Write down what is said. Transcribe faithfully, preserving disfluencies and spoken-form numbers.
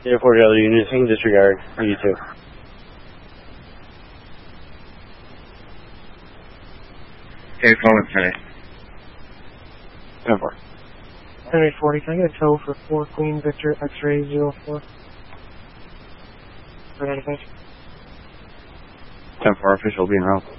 Zero four other units, you can disregard. Or you too. Okay, phone with ten eight. ten four. ten eight forty, can I get a tow for four Queen Victor X-ray zero four? For identification. ten four, official being route.